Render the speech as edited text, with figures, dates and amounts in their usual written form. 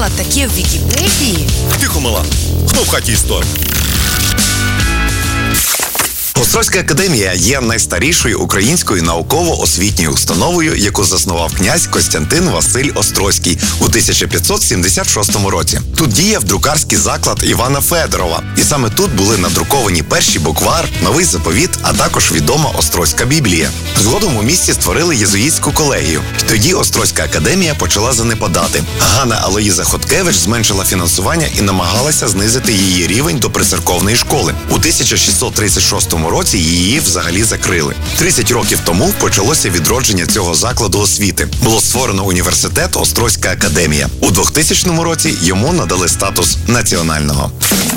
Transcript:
таке в Вікіпедії. Тихо, мала. Хто в хаті історик? Острозька академія є найстарішою українською науково-освітньою установою, яку заснував князь Костянтин Василь Острозький у 1576 році. Тут діяв друкарський заклад Івана Федорова. І саме тут були надруковані перший буквар, новий заповіт, а також відома Острозька Біблія. Згодом у місті створили єзуїтську колегію. І тоді Острозька академія почала занепадати. Ганна Алоїза Хоткевич зменшила фінансування і намагалася знизити її рівень до прицерковної школи. У 1636 році її взагалі закрили. 30 років тому почалося відродження цього закладу освіти. Було створено університет Острозька академія. У 2000 році йому надали статус національного.